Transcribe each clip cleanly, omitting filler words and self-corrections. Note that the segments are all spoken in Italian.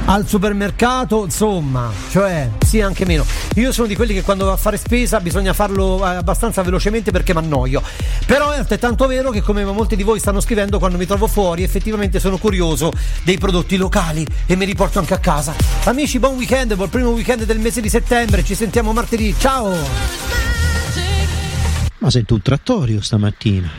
al supermercato, insomma, cioè sì, anche meno. Io sono di quelli che quando va a fare spesa bisogna farlo abbastanza velocemente perché mi annoio. Però è altrettanto vero che, come molti di voi stanno scrivendo, quando mi trovo fuori effettivamente sono curioso dei prodotti locali e me li porto anche a casa. Amici, buon weekend, buon primo weekend del mese di settembre, ci sentiamo martedì, ciao! Ma sento un trattorio stamattina.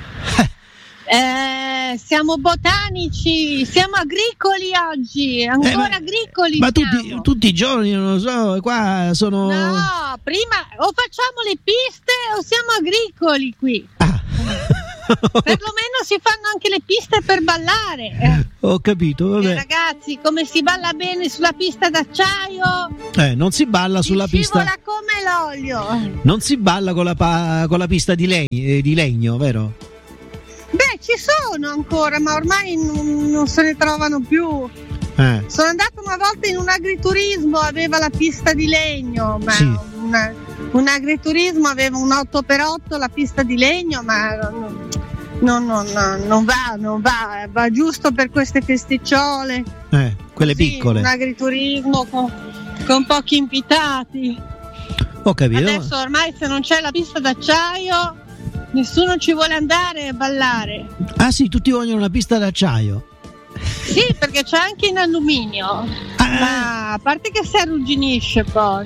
Siamo botanici, siamo agricoli oggi, ancora agricoli. Ma tutti i giorni, non lo so, qua sono... No, prima o facciamo le piste o siamo agricoli qui. Perlomeno si fanno anche le piste per ballare. Ho capito, vabbè. Ragazzi, come si balla bene sulla pista d'acciaio? Non si balla sulla pista. Scivola come l'olio. Non si balla con la pista di legno, vero? Beh, ci sono ancora, ma ormai non se ne trovano più. Sono andata una volta in un agriturismo, aveva la pista di legno, ma sì. Un agriturismo aveva un 8x8, la pista di legno, ma non va giusto per queste festicciole. Quelle sì, piccole. Un agriturismo con pochi invitati. Ho capito. Adesso ormai se non c'è la pista d'acciaio nessuno ci vuole andare a ballare. Ah sì, tutti vogliono una pista d'acciaio. Sì, perché c'è anche in alluminio. Ma a parte che si arrugginisce poi.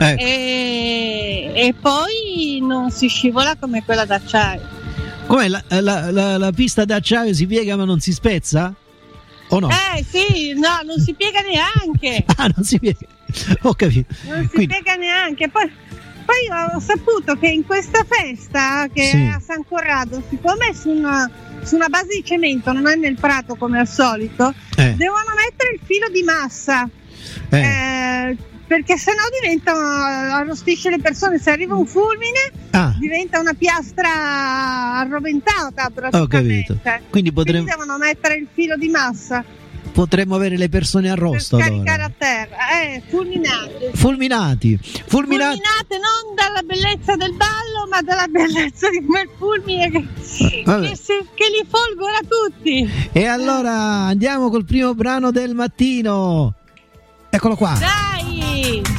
E poi non si scivola come quella d'acciaio. Com'è la pista d'acciaio si piega ma non si spezza? O no? Sì, no, non si piega neanche. Non si piega. Ho capito. Non si piega neanche. Poi ho saputo che in questa festa che è a San Corrado, siccome su una base di cemento, non è nel prato come al solito, devono mettere il filo di massa, perché sennò arrostisce le persone. Se arriva un fulmine diventa una piastra arroventata praticamente. Ho capito. Quindi devono mettere il filo di massa. Potremmo avere le persone a rosto per scaricare allora. A terra, fulminate non dalla bellezza del ballo ma dalla bellezza di quel fulmine che li folgora tutti. E allora andiamo col primo brano del mattino, eccolo qua. Dai!